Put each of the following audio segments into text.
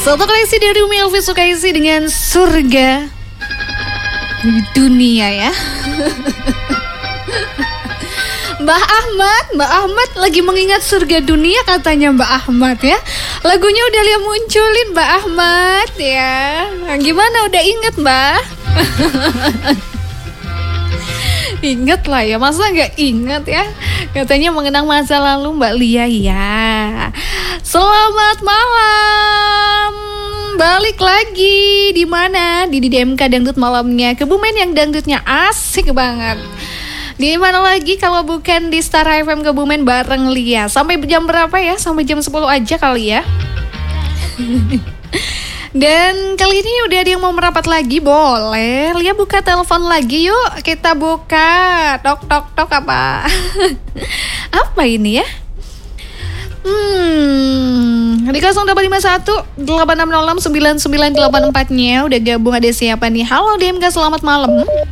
Satu koleksi dari Umi Elvi Sukaisi dengan Surga Dunia ya. Mbak Ahmad lagi mengingat surga dunia katanya Mbak Ahmad ya. Lagunya udah Lia munculin Mbak Ahmad ya. Gimana udah inget Mbak? Ingat lah ya, masa gak ingat ya? Katanya mengenang masa lalu Mbak Lia ya. Selamat malam. Balik lagi di mana? Di DMK Dangdut malamnya Kebumen yang dangdutnya asik banget. Di mana lagi kalau bukan di Star FM Kebumen bareng Lia. Sampai jam berapa ya? Sampai jam 10 aja kali ya. Dan kali ini udah ada yang mau merapat lagi. Boleh Lia buka telepon lagi yuk. Kita buka. Tok apa? Apa ini ya? Di 0851 8606 9984-nya udah gabung, ada siapa nih? Halo DMK, selamat malam.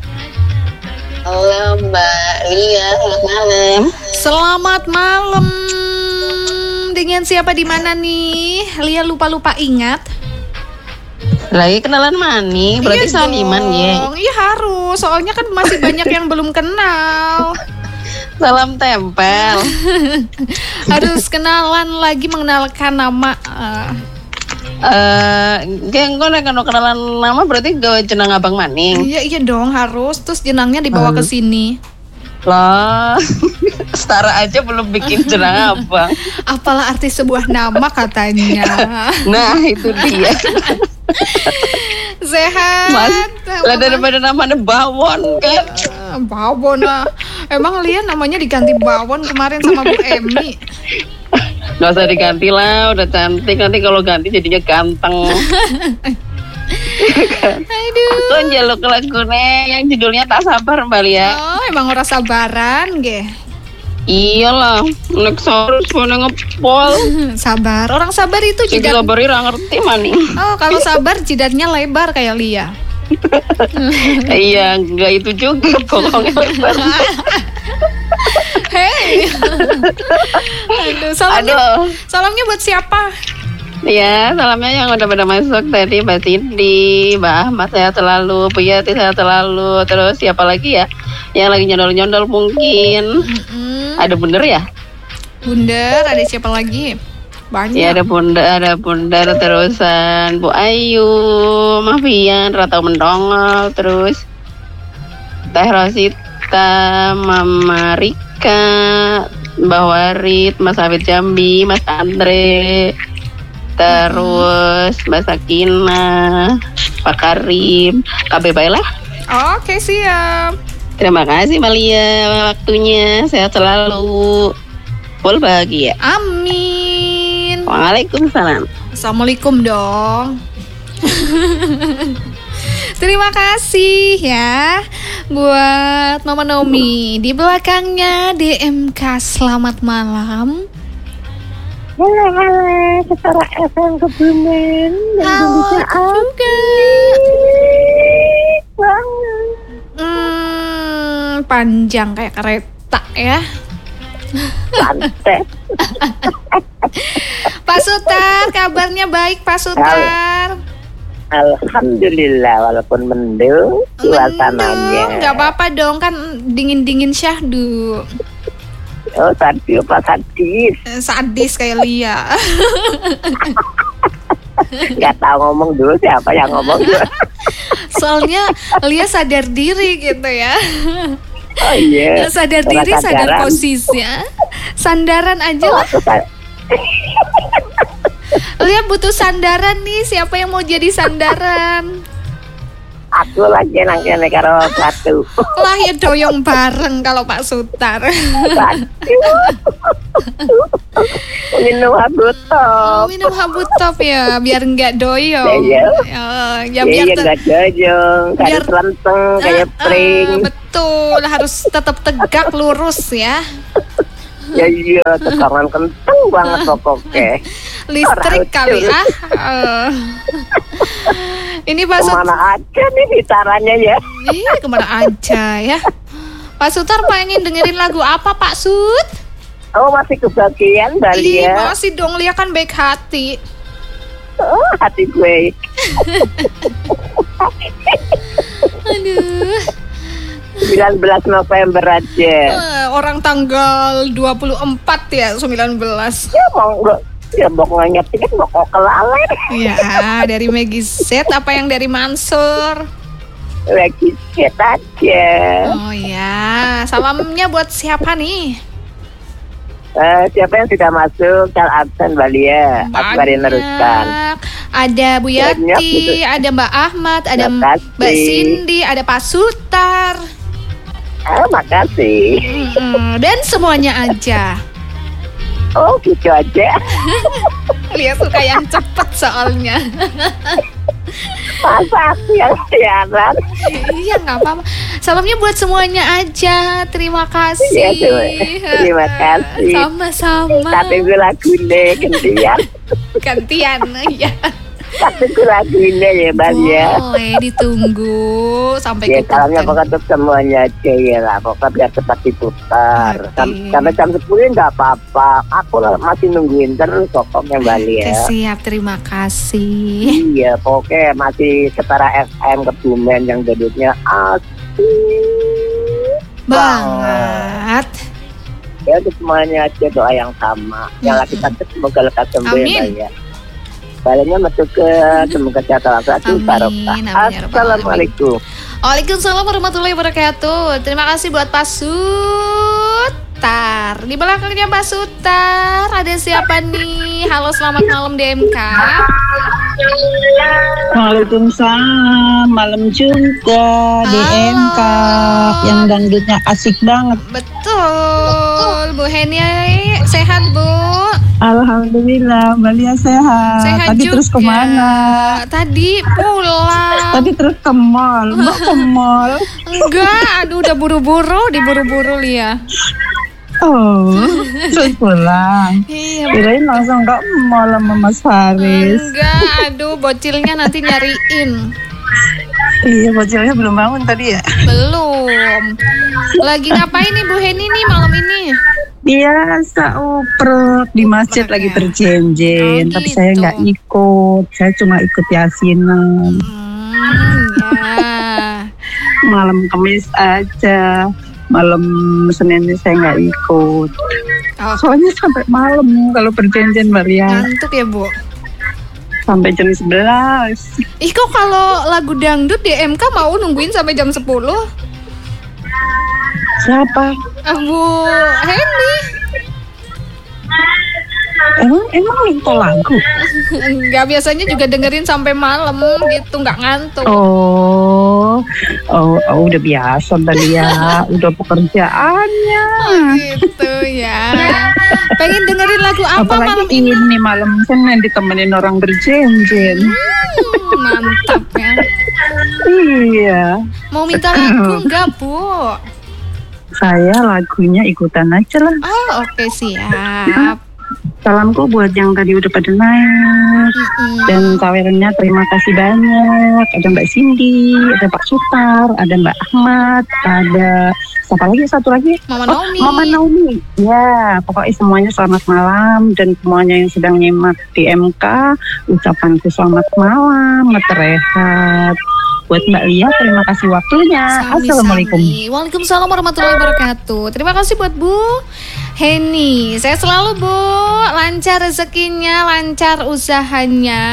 Halo Mbak Lia, selamat malam. Selamat malam. Dengan siapa di mana nih? Lia lupa ingat. Lagi kenalan Mani, berarti Iya saliman ya. Iya harus, soalnya kan masih banyak yang belum kenal. Salam tempel. Harus kenalan lagi, mengenalkan nama. Geng gue kalau kenalan nama berarti gue jenang Abang Maning. Iya dong harus. Terus jenangnya dibawa ke sini. Lah, setara aja belum bikin jenang Abang. Apalah arti sebuah nama katanya. Nah itu dia. Sehat. Lah daripada namanya Bawon kan. Bawon lah. Emang Lia namanya diganti Bawon kemarin sama Bu Emi. Gak usah diganti lah, udah cantik. Nanti kalau ganti jadinya ganteng. Aduh. Aku njaluk lagunya yang judulnya Tak Sabar Mbak Lia. Oh emang ora sabaran ge. Iyalah, nek harus mana ngepol. Sabar, orang sabar itu Jadi jidat. sabar ira ngerti mani. Oh kalau sabar jidatnya lebar kayak Lia. Iya, enggak itu juga pokoknya lebar. Hei. Aduh, salamnya buat siapa? Ya, salamnya yang udah pada masuk tadi Mbak Cindy, Mbak Ahmad sehat selalu, Bu Yati sehat selalu. Terus siapa lagi ya? Yang lagi nyondol-nyondol mungkin. Ada Bundar ya? Bundar, ada siapa lagi? Banyak. Ya ada Bundar terusan Bu Ayu, Mafian, Ratau Mendongol, terus Teh Rosita, Mama Rika, Mbah Warit, Mas Hafid Jambi, Mas Andre, terus Mbak Sakina, Pak Karim, KB baiklah. Oke, siap. Terima kasih Malia waktunya, sehat selalu, full bahagia. Amin. Waalaikumsalam. Assalamualaikum dong. Terima kasih ya buat Mama Nomi. Di belakangnya DMK, selamat malam. Halo, Setara FM Kebumen. Halo juga. Panjang kayak kereta ya. Santet. Pak Sutar, kabarnya baik Pak Sutar? Alhamdulillah, walaupun mendung suasananya. Gak apa-apa dong, kan dingin-dingin syahdu. Oh, tadi apa sadis? Sadis kayak Lia. Gak tahu ngomong dulu siapa yang ngomong dulu. Soalnya Lia sadar diri gitu ya. Oh iya. Sadar diri, sadar posisi ya. Sandaran aja lah. Lia butuh sandaran nih. Siapa yang mau jadi sandaran? Aku lagi nangkene karo batu. Lah ya doyong bareng kalau Pak Sutar. Minum habut top. Minum habut top ya, biar nggak doyong. Iya. Ya biar nggak doyong, kayak lenteng, kayak pring. Betul, harus tetap tegak lurus ya. Ya iya, tekanan kenceng banget pokoknya. Listrik kali ah. Ini Pak Sutar. Kemana aja nih gitarannya ya? Iya, kemana aja ya. Pak Sutar pengen dengerin lagu apa Pak Sut? Oh masih kebagian Mbak Lia. Masih dong, Lia kan baik hati. Hati gue. Aduh. 19 November aja. Orang tanggal 24 ya, 19. Ya mau ngingetin mau kok kelalen. Iya, dari Maggie Z apa yang dari Mansur? Lagi chat aja. Oh ya, salamnya buat siapa nih? Siapa yang sudah masuk? Cal absen Balia. Aku hari neruskan. Ada Bu Yati, ada Mbak Ahmad, ada Mbak Cindy, ada Pak Sutar. Makasih. Dan semuanya aja. Oh gitu aja. Lihat suka yang cepet soalnya. Masa aku yang siaran? Iya nggak apa-apa. Salamnya buat semuanya aja. Terima kasih. Ya, terima kasih. Sama-sama. Tapi gue lagunya gantian. Ya. Tapi gue lagunya ya Bang ya. Boleh ditunggu sampai ya, salamnya pokoknya untuk semuanya aja ya lah. Pokoknya biar cepat diputar. Sampai jam 10 nggak apa-apa. Aku masih nungguin terus pokoknya Bali ya. Siap, terima kasih. Iya, pokoknya masih setara FM Kebumen yang duduknya asik banget. Ya untuk semuanya aja doa yang sama. Yang lagi sakit semoga lekas sembuh ya. Baliknya masuk ke semoga sehat satu barokah. Assalamualaikum. Waalaikumsalam warahmatullahi wabarakatuh. Terima kasih buat Pak Sutar. Di belakangnya Pak Sutar ada siapa nih? Halo, selamat malam DMK. Waalaikumsalam, malam juga DMK yang dangdutnya asik banget. Betul, Bu Heni sehat Bu? Alhamdulillah, Balia sehat. Tadi juga. Terus kemana? Tadi pulang. Tadi terus ke mall. Mbak ke mall? Enggak, aduh udah buru-buru, diburu-buru Lia. Oh, terus pulang. Iya. Kirain langsung ke mall sama Mas Faris. Enggak, aduh bocilnya nanti nyariin. Iya, bocilnya belum bangun tadi ya? Belum. Lagi ngapain nih Bu Heni nih malam ini? Biasa uprek di masjid lagi terjenjen, tapi gitu. saya nggak ikut, saya cuma ikut yasinan. Ya. Malam Kamis aja, malam Senin saya nggak ikut. Soalnya sampai malam kalau perjanjian Maria. Ngantuk ya Bu? Sampai jam 11. Ih kok kalau lagu dangdut DMK mau nungguin sampai jam 10? Siapa? Bu Heni. Emang minta lagu? Enggak, biasanya juga dengerin sampai malam gitu, nggak ngantuk. Oh, udah biasa tadi ya, udah pekerjaannya. Gitu ya. Pengen dengerin lagu apa apalagi malam ini? Ini malam Senin ditemenin orang berjenjen. Mantap ya. Iya. Mau minta lagu enggak Bu? Saya lagunya ikutan aja lah. Oh oke, siap. Salamku buat yang tadi udah pada naik. Dan tawarannya terima kasih banyak. Ada Mbak Cindy, ada Pak Sutar, ada Mbak Ahmad, ada siapa lagi, satu lagi? Mama Naomi. Ya, pokoknya semuanya selamat malam. Dan semuanya yang sedang nyimak di MK, ucapanku selamat malam, rehat. Buat Mbak Lia, terima kasih waktunya. Assalamualaikum. Waalaikumsalam warahmatullahi wabarakatuh. Terima kasih buat Bu Heni. Saya selalu Bu, lancar rezekinya, lancar usahanya.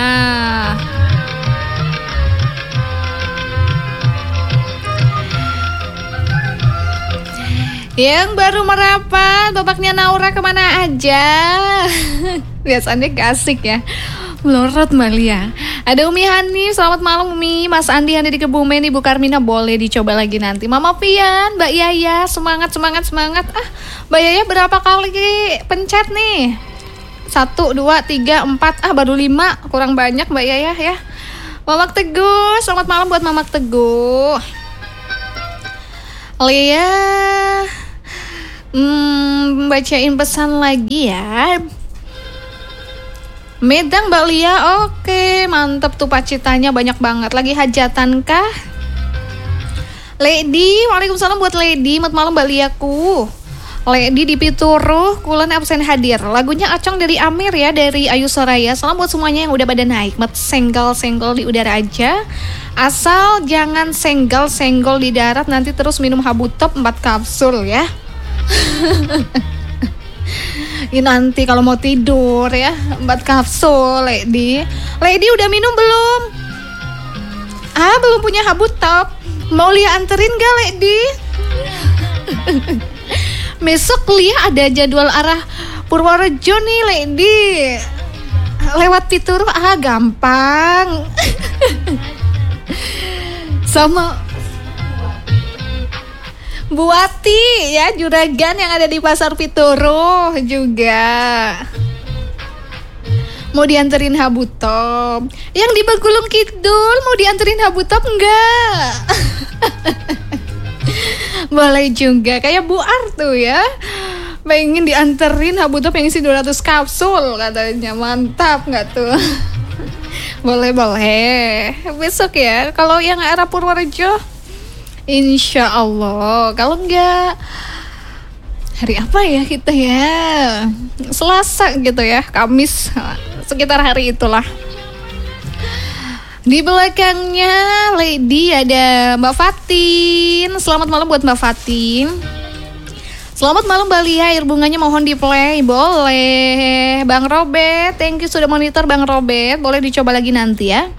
Yang baru merapat, bapaknya Naura kemana aja? Biasanya gak asik ya. Melorot Malia. Ada Umi Hani, selamat malam Umi. Mas Andi yang ada di Kebumen, Ibu Karmina boleh dicoba lagi nanti. Mama Pian, Mbak Yaya, semangat. Mbak Yaya berapa kali pencet nih? 1, 2, 3, 4, baru 5, kurang banyak Mbak Yaya ya. Mamak Teguh, selamat malam buat Mamak Teguh. Lia, bacain pesan lagi ya. Medang Mbak Lia, oke, mantep tuh pacitanya banyak banget. Lagi hajatan kah? Lady, waalaikumsalam buat Lady. Selamat malam Mbak Liaku. Lady di Pituruh, Kulen absen hadir. Lagunya Acong dari Amir ya, dari Ayu Soraya. Salam buat semuanya yang udah pada naik. Senggol-senggol di udara aja. Asal jangan senggol-senggol di darat, nanti terus minum Habutop 4 kapsul ya. Ini nanti kalau mau tidur ya, 4 kapsul Lady. Lady udah minum belum? Belum punya Habutop. Mau Lia anterin gak Lady? Besok Lia ada jadwal arah Purworejo nih Lady. Lewat Pituruh gampang. Sama Buati ya, juragan yang ada di Pasar Pituruh juga. Mau dianterin Habutop. Yang di Begulung Kidul mau dianterin Habutop enggak? Boleh juga, kayak Bu Artu ya, pengen dianterin Habutop yang isi 200 kapsul katanya. Mantap nggak tuh? Boleh besok ya, kalau yang arah Purworejo insya Allah. Kalau enggak, hari apa ya kita ya, Selasa gitu ya, Kamis, sekitar hari itulah. Di belakangnya Lady ada Mbak Fatin. Selamat malam buat Mbak Fatin. Selamat malam Mbak Lia, air bunganya mohon di play. Boleh. Bang Robert, thank you sudah monitor Bang Robert. Boleh dicoba lagi nanti ya.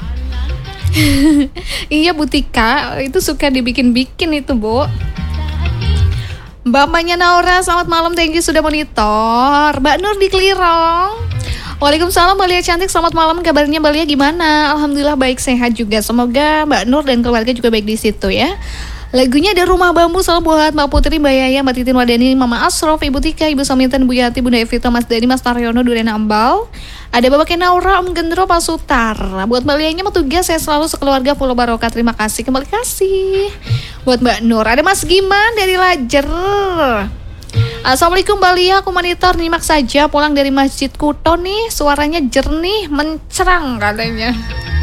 Iya Bu Tika, itu suka dibikin-bikin itu Bu. Bapaknya Naura, selamat malam, thank you sudah monitor. Mbak Nur di Kelirong. Waalaikumsalam Mbak Lia cantik, selamat malam, kabarnya Mbak Lia gimana? Alhamdulillah baik, sehat juga. Semoga Mbak Nur dan keluarga juga baik di situ ya. Lagunya ada Rumah Bambu, salam buat Mbak Putri, Mbak Yaya, Mbak Titin Wadani, Mama Asrof, Ibu Tika, Ibu Samintan, Bu Yati, Bunda Evita, Mas Dani, Mas Taryono, Durena Ambal. Ada Bapaknya Naura, Om Gendro, Pak Sutar. Buat Mbak Lianya mau tugas, saya selalu sekeluarga full barokah. Terima kasih, kembali kasih. Buat Mbak Nur, ada Mas Giman dari Lajer. Assalamualaikum Mbak Lia, aku monitor nyimak saja pulang dari Masjid Kuto nih, suaranya jernih, mencerang katanya.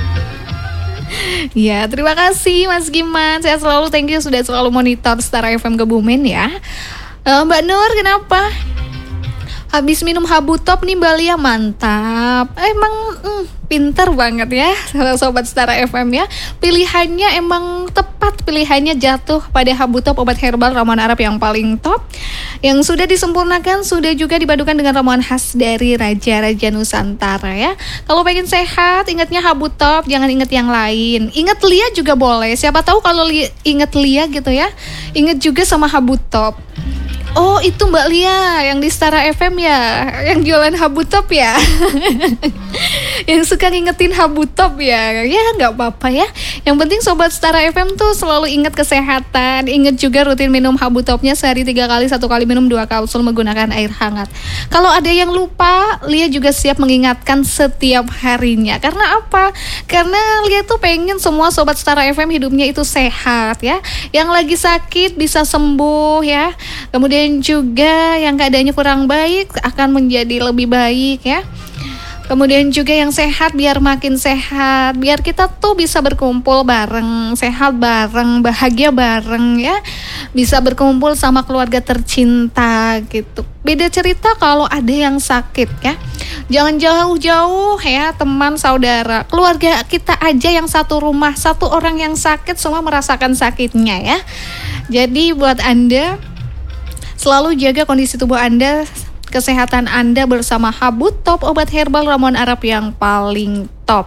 Ya, terima kasih Mas Giman, saya selalu thank you sudah selalu monitor Star FM Kebumen ya. Mbak Nur kenapa? Habis minum Habutop nih Mbak Lia, mantap. Emang pinter banget ya Sobat Star FM ya. Pilihannya emang tepat, pilihannya jatuh pada Habutop, obat herbal ramuan Arab yang paling top, yang sudah disempurnakan, sudah juga dipadukan dengan ramuan khas dari Raja-Raja Nusantara ya. Kalau pengen sehat, ingatnya Habutop, jangan inget yang lain. Ingat Lia juga boleh, siapa tahu kalau inget Lia gitu ya, inget juga sama Habutop. Oh itu Mbak Lia yang di Star FM ya, yang jualan Habutop ya. Yang suka ngingetin Habutop ya. Ya gak apa-apa ya. Yang penting Sobat Star FM tuh selalu ingat kesehatan. Ingat juga rutin minum Habutopnya sehari 3 kali, 1 kali minum 2 kapsul menggunakan air hangat. Kalau ada yang lupa, Lia juga siap mengingatkan setiap harinya. Karena apa? Karena Lia tuh pengen semua Sobat Star FM hidupnya itu sehat ya. Yang lagi sakit bisa sembuh ya. Kemudian juga yang keadaannya kurang baik akan menjadi lebih baik ya. Kemudian juga yang sehat biar makin sehat, biar kita tuh bisa berkumpul bareng, sehat bareng, bahagia bareng ya. Bisa berkumpul sama keluarga tercinta gitu. Beda cerita kalau ada yang sakit ya. Jangan jauh-jauh ya teman, saudara, keluarga kita aja yang satu rumah, satu orang yang sakit semua merasakan sakitnya ya. Jadi buat Anda selalu jaga kondisi tubuh Anda, kesehatan Anda bersama Habutop, obat herbal ramuan Arab yang paling top.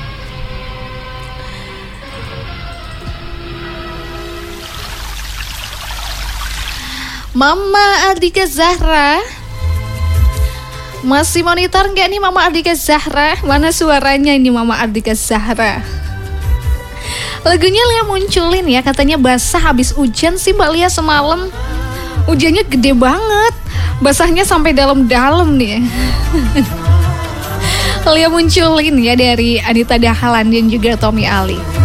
Mama Ardika Zahra, masih monitor nggak nih Mama Ardika Zahra? Mana suaranya ini Mama Ardika Zahra? Lagunya Lia munculin ya, katanya basah habis hujan sih Mbak Lia semalam. Hujannya gede banget, basahnya sampai dalam-dalam nih. Lia munculin ya dari Anita Dahalan dan juga Tommy Ali.